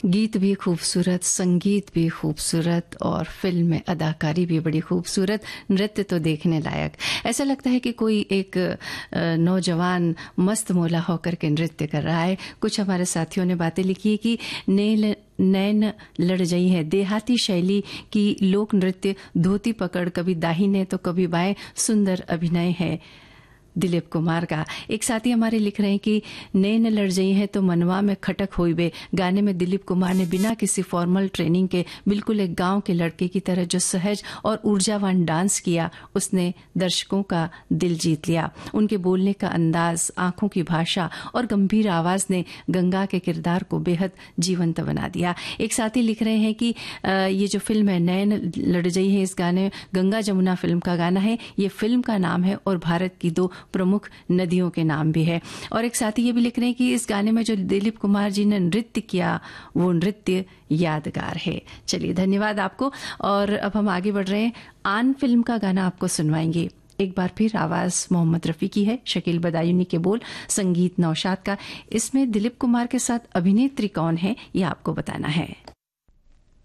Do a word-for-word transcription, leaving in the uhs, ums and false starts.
गीत भी खूबसूरत, संगीत भी खूबसूरत और फिल्म में अदाकारी भी बड़ी खूबसूरत, नृत्य तो देखने लायक। ऐसा लगता है कि कोई एक नौजवान मस्त मौला होकर के नृत्य कर रहा है। कुछ हमारे साथियों ने बातें लिखी है कि नैन नैन लड़ गई है, देहाती शैली की लोक नृत्य, धोती पकड़ कभी दाहिने तो कभी बाएं, सुंदर अभिनय है दिलीप कुमार का। एक साथी हमारे लिख रहे हैं कि नैन लड़ गई है तो मनवा में खटक होई बे, गाने में दिलीप कुमार ने बिना किसी फॉर्मल ट्रेनिंग के बिल्कुल एक गांव के लड़के की तरह जो सहज और ऊर्जावान डांस किया, उसने दर्शकों का दिल जीत लिया। उनके बोलने का अंदाज, आंखों की भाषा और गंभीर आवाज ने गंगा के किरदार को बेहद जीवंत बना दिया। एक साथी लिख रहे हैं कि ये जो फिल्म है नैन लड़ गई है, इस गाने गंगा जमुना फिल्म का गाना है, ये फिल्म का नाम है और भारत की दो प्रमुख नदियों के नाम भी है। और एक साथी ये भी लिख रहे हैं कि इस गाने में जो दिलीप कुमार जी ने नृत्य किया वो नृत्य यादगार है। चलिए, धन्यवाद आपको। और अब हम आगे बढ़ रहे हैं, आन फिल्म का गाना आपको सुनवाएंगे। एक बार फिर आवाज मोहम्मद रफी की है, शकील बदायूनी के बोल, संगीत नौशाद का। इसमें दिलीप कुमार के साथ अभिनेत्री कौन है ये आपको बताना है।